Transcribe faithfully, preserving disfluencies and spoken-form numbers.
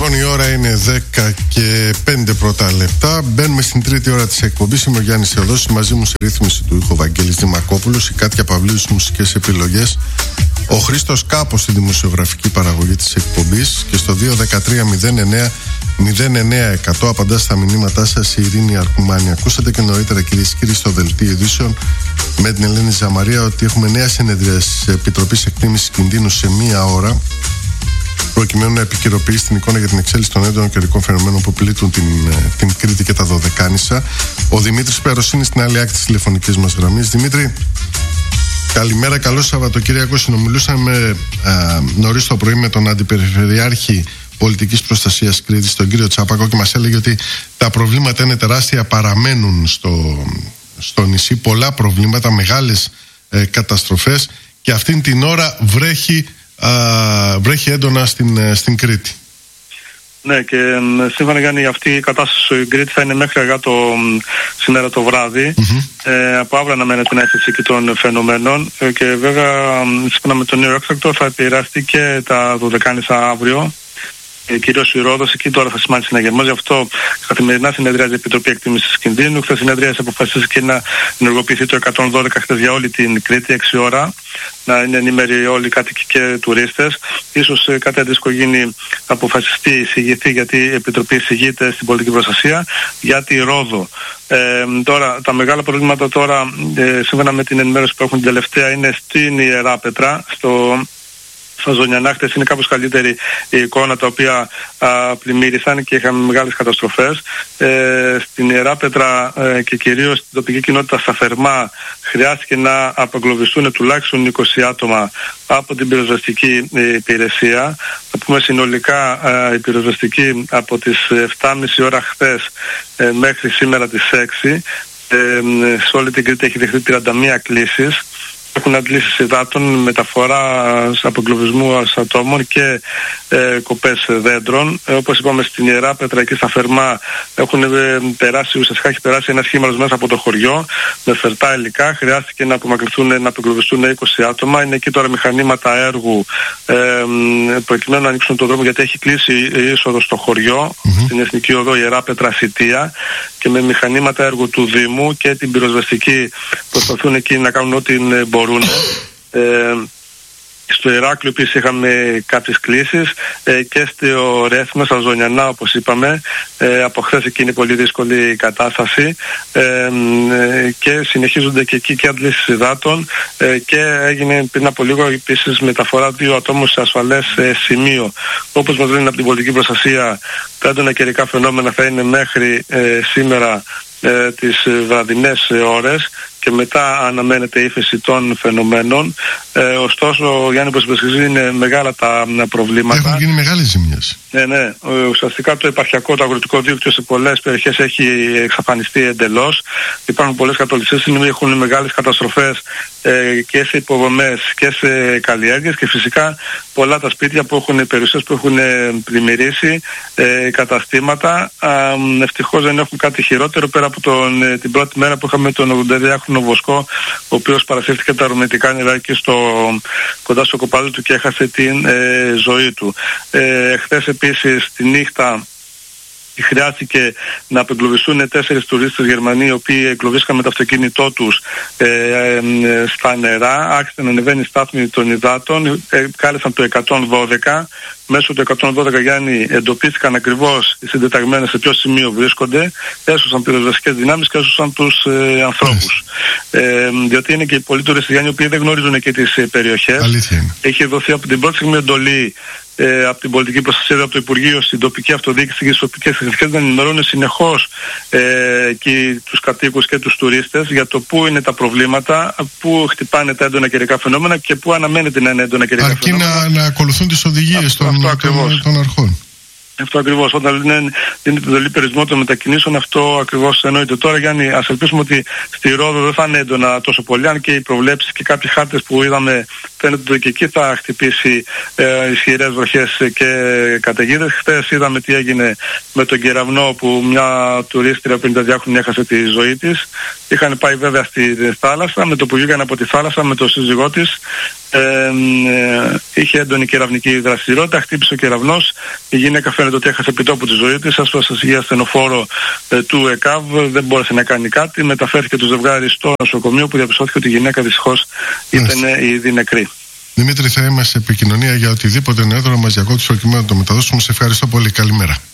Λοιπόν, η ώρα είναι δέκα και πέντε πρώτα λεπτά. Μπαίνουμε στην τρίτη ώρα της εκπομπής. Είμαι ο Γιάννης Θεοδόσης. Μαζί μου σε ρύθμιση του ήχου Βαγγέλης Δημακόπουλος, η Κάτια Παυλίδου στις μουσικές επιλογές, ο Χρήστος Κάπος στη δημοσιογραφική παραγωγή της εκπομπής, και στο δύο ένα τρία μηδέν εννέα μηδέν εννέα εκατό απαντά στα μηνύματά σας η Ειρήνη Αρκουμάνη. Ακούσατε και νωρίτερα, κυρίες και κύριοι, στο δελτίο ειδήσεων με την Ελένη Ζαμαρία ότι έχουμε νέα συνεδρία της Επιτροπής Εκτίμησης Κινδύνου σε μία ώρα, προκειμένου να επικαιροποιήσει την εικόνα για την εξέλιξη των έντονων καιρικών φαινομένων που πλήττουν την, την Κρήτη και τα Δωδεκάνησα. Ο Δημήτρης Περός είναι στην άλλη άκρη της τηλεφωνικής μας γραμμής. Δημήτρη, καλημέρα, καλό Σαββατοκύριακο. Συνομιλούσαμε νωρίς το πρωί με τον Αντιπεριφερειάρχη Πολιτικής Προστασίας Κρήτης, τον κύριο Τσάπακο, και μας έλεγε ότι τα προβλήματα είναι τεράστια, παραμένουν στο, στο νησί πολλά προβλήματα, μεγάλες ε, καταστροφές, και αυτήν την ώρα βρέχει Uh, βρέχει έντονα στην, στην Κρήτη. Ναι, και σύμφωνα, Γιάννη, αυτή η κατάσταση στην Κρήτη θα είναι μέχρι αργά το, σήμερα το βράδυ. Mm-hmm. Ε, από αύριο αναμένεται να έφτιαξει και των φαινομένων, ε, και βέβαια σύμφωνα με τον νέο έκτακτο θα επηρεαστεί και τα Δωδεκάνησα αύριο. Ε, κυρίως η Ρόδος, εκεί τώρα θα σημάνει συναγερμός. Γι' αυτό καθημερινά συνεδριάζει η Επιτροπή Εκτίμησης Κινδύνου. Χθες συνεδρίασε, αποφασίστηκε να ενεργοποιηθεί το εκατόν δώδεκα χθες για όλη την Κρήτη, έξι ώρα, να είναι ενήμεροι όλοι οι κάτοικοι και τουρίστες. Ίσως ε, κάτι αντίστοιχο γίνει, αποφασιστεί, εισηγηθεί, γιατί η Επιτροπή εισηγείται στην πολιτική προστασία για τη Ρόδο. Ε, τώρα, τα μεγάλα προβλήματα τώρα, ε, σύμφωνα με την ενημέρωση που έχουν την τελευταία, είναι στην Ιεράπετρα, στο στα Ζωνιανά. Χτες είναι κάπως καλύτερη η εικόνα, τα οποία α, πλημμύρισαν και είχαμε μεγάλες καταστροφές. Ε, στην Ιεράπετρα ε, και κυρίως στην τοπική κοινότητα στα Θερμά χρειάστηκε να απογκλωβιστούν τουλάχιστον είκοσι άτομα από την πυροσβεστική ε, υπηρεσία. Θα πούμε συνολικά ε, η πυροσβεστική από τις επτά και μισή ώρα χθες ε, μέχρι σήμερα τις έξι ε, σε όλη την Κρήτη έχει δεχτεί τριάντα μία κλήσεις. Έχουν αντλήσεις υδάτων, μεταφορά απογκλωβισμού ατόμων και ε, κοπές δέντρων. Ε, όπως είπαμε, στην Ιεράπετρα και στα Θερμά έχουν ε, περάσει, ουσιαστικά έχει περάσει ένας χήμαρος μέσα από το χωριό με φερτά υλικά. Χρειάστηκε να απομακρυνθούν, να απογκλωβιστούν είκοσι άτομα. Είναι εκεί τώρα μηχανήματα έργου ε, προκειμένου να ανοίξουν τον δρόμο, γιατί έχει κλείσει η είσοδο στο χωριό, mm-hmm. στην Εθνική Οδό Ιεράπετρα Σιτία, και με μηχανήματα έργου του Δήμου και την πυροσβεστική προσπαθούν εκεί να κάνουν ό,τι μπορούν. Ε, στο Ηράκλειο επίσης είχαμε κάποιες κλήσεις, ε, και στο Ρέθιμα, στα Ζωνιανά, όπως είπαμε, ε, από χθες εκεί είναι πολύ δύσκολη η κατάσταση, ε, ε, και συνεχίζονται και εκεί και αντλήσεις υδάτων, ε, και έγινε πριν από λίγο επίσης μεταφορά δύο ατόμων σε ασφαλές ε, σημείο. Όπως μας λένε από την πολιτική προστασία, τα έντονα καιρικά φαινόμενα θα είναι μέχρι ε, σήμερα ε, τις βραδινές ώρες, και μετά αναμένεται η ύφεση των φαινομένων. Ε, ωστόσο, Γιάννη, όπως είπες, είναι μεγάλα τα προβλήματα. Έχουν γίνει μεγάλες ζημιές. Ναι, ναι. Ουσιαστικά το επαρχιακό, το αγροτικό δίκτυο σε πολλές περιοχές έχει εξαφανιστεί εντελώς. Υπάρχουν πολλές κατολιστές, έχουν μεγάλες καταστροφές ε, και σε υποδομές και σε καλλιέργειες, και φυσικά πολλά τα σπίτια που έχουν, περιουσίες που έχουν πλημμυρίσει, ε, καταστήματα. Ε, ευτυχώς δεν έχουν κάτι χειρότερο, πέρα από τον, ε, την πρώτη μέρα που είχαμε τον ογδόντα δύο Βοσκό, ο οποίος παρασύρθηκε τα αρρωμητικά νερά και στο, κοντά στο κοπάδι του και έχασε την ε, ζωή του. Ε, χθες επίσης τη νύχτα χρειάστηκε να απεγκλωβιστούν τέσσερις τουρίστες Γερμανοί, οι οποίοι εγκλωβίστηκαν με το αυτοκίνητό τους ε, ε, στα νερά. Άρχισε να ανεβαίνει η στάθμη των υδάτων, ε, κάλεσαν το εκατόν δώδεκα. Μέσω του εκατόν δώδεκα, Γιάννη, εντοπίστηκαν ακριβώς οι συντεταγμένες σε ποιο σημείο βρίσκονται, έσωσαν πυροσβεστικές δυνάμεις και έσωσαν τους ε, ανθρώπους. Ε, διότι είναι και οι πολλοί τουρίστες, Γιάννη, οι οποίοι δεν γνωρίζουν και τις ε, περιοχές. Έχει δοθεί από την πρώτη στιγμή εντολή ε, από την πολιτική προστασία, από το Υπουργείο, στην τοπική αυτοδιοίκηση και στις τοπικές αρχές να ενημερώνουν συνεχώς ε, και τους κατοίκους και τους τουρίστες για το πού είναι τα προβλήματα, πού χτυπάνε τα έντονα καιρικά φαινόμενα και πού αναμένεται να είναι έντονα καιρικά αρκεί φαινόμενα. Αρκεί να, να ακολουθούν τις οδηγίες των, των, των αρχών. Αυτό ακριβώς. Όταν λένε την εντολή περισμού των μετακινήσεων, αυτό ακριβώς εννοείται. Τώρα, Γιάννη, ας ελπίσουμε ότι στη Ρόδο δεν θα είναι έντονα τόσο πολύ, αν και οι προβλέψεις και κάποιοι χάρτες που είδαμε φαίνεται ότι και εκεί θα χτυπήσει ε, ισχυρές βροχές και καταιγίδες. Χθες είδαμε τι έγινε με τον Κεραυνό, που μια τουρίστρια πενήντα δύο χρόνια έχασε τη ζωή της. Είχαν πάει βέβαια στη θάλασσα, με το που βγήκαν από τη θάλασσα με τον σύζυγό της. Ε, ε, είχε έντονη κεραυνική δραστηριότητα, χτύπησε ο κεραυνός. Η γυναίκα φαίνεται ότι έχασε επιτόπου τη ζωή της. Άσπρασε υγεία ασθενοφόρο ε, του ΕΚΑΒ, δεν μπόρεσε να κάνει κάτι. Μεταφέρθηκε το ζευγάρι στο νοσοκομείο, που διαπιστώθηκε ότι η γυναίκα δυστυχώς ήταν ήδη νεκρή. Δημήτρη, θα είμαστε σε επικοινωνία για οτιδήποτε νεότερο μας διακόπτει προκειμένου να το μεταδώσουμε. Σε ευχαριστώ πολύ. Καλημέρα.